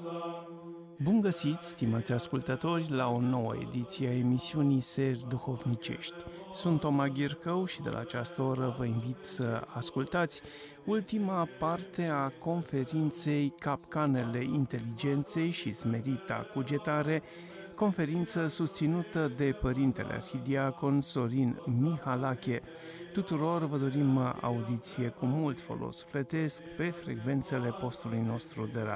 Bun găsit, stimați ascultători, la o nouă ediție a emisiunii Seri Duhovnicești. Sunt Toma Ghircău și de la această oră vă invit să ascultați ultima parte a conferinței Capcanele Inteligenței și Smerita Cugetare, conferință susținută de Părintele Arhidiacon Sorin Mihalache. Tuturor vă dorim audiție cu mult folos fletesc pe frecvențele postului nostru de radio.